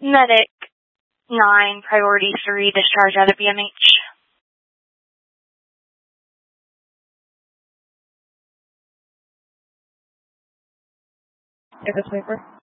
Medic 9, priority 3, discharge out of BMH. Give us paper.